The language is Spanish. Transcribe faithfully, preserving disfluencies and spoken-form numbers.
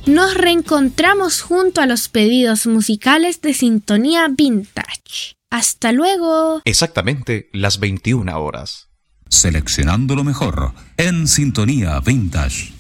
nos reencontramos junto a los pedidos musicales de Sintonía Vintage. ¡Hasta luego! Exactamente las veintiuna horas. Seleccionando lo mejor en Sintonía Vintage.